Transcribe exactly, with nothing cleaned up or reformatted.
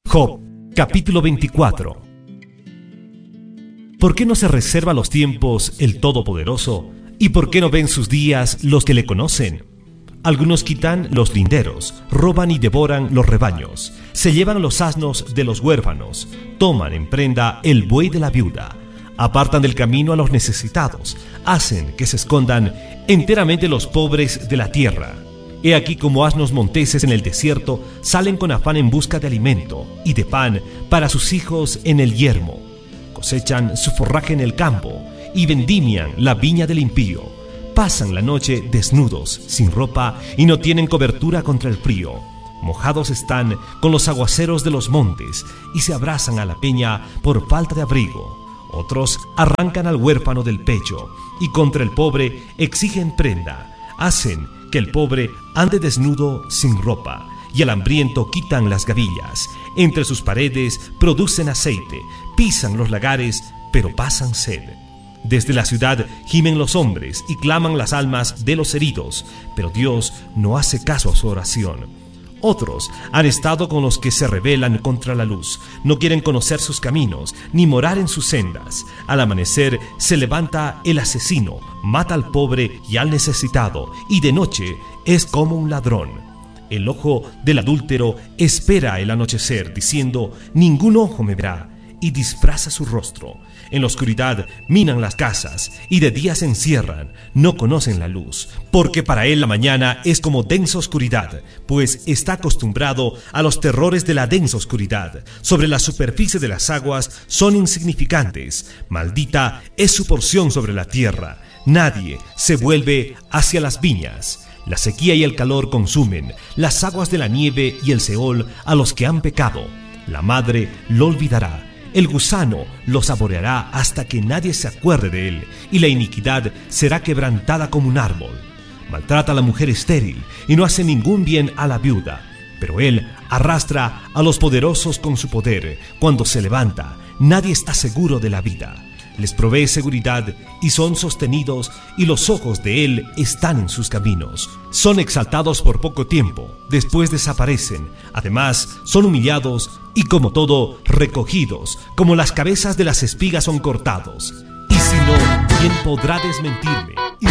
Job, capítulo veinticuatro. ¿Por qué no se reserva los tiempos el Todopoderoso? ¿Y por qué no ven sus días los que le conocen? Algunos quitan los linderos, roban y devoran los rebaños, se llevan los asnos de los huérfanos, toman en prenda el buey de la viuda, apartan del camino a los necesitados, hacen que se escondan enteramente los pobres de la tierra. He aquí como asnos monteses en el desierto salen con afán en busca de alimento y de pan para sus hijos en el yermo. Cosechan su forraje en el campo y vendimian la viña del impío. Pasan la noche desnudos, sin ropa, y no tienen cobertura contra el frío. Mojados están con los aguaceros de los montes y se abrazan a la peña por falta de abrigo. Otros arrancan al huérfano del pecho y contra el pobre exigen prenda. Hacen que el pobre ande desnudo sin ropa, y al hambriento quitan las gavillas. Entre sus paredes producen aceite, pisan los lagares, pero pasan sed. Desde la ciudad gimen los hombres y claman las almas de los heridos, pero Dios no hace caso a su oración. Otros han estado con los que se rebelan contra la luz, no quieren conocer sus caminos, ni morar en sus sendas. Al amanecer se levanta el asesino, mata al pobre y al necesitado, y de noche es como un ladrón. El ojo del adúltero espera el anochecer, diciendo: ningún ojo me verá, y disfraza su rostro. En la oscuridad minan las casas, y de día se encierran, no conocen la luz, porque para él la mañana es como densa oscuridad, pues está acostumbrado a los terrores de la densa oscuridad. Sobre la superficie de las aguas son insignificantes, maldita es su porción sobre la tierra. Nadie se vuelve hacia las viñas. La sequía y el calor consumen, las aguas de la nieve y el Seol a los que han pecado. La madre lo olvidará. El gusano lo saboreará hasta que nadie se acuerde de él, y la iniquidad será quebrantada como un árbol. Maltrata a la mujer estéril y no hace ningún bien a la viuda, pero él arrastra a los poderosos con su poder. Cuando se levanta, nadie está seguro de la vida. Les provee seguridad y son sostenidos, y los ojos de él están en sus caminos. Son exaltados por poco tiempo, después desaparecen. Además, son humillados y, como todo, recogidos, como las cabezas de las espigas son cortados. Y si no, ¿quién podrá desmentirme?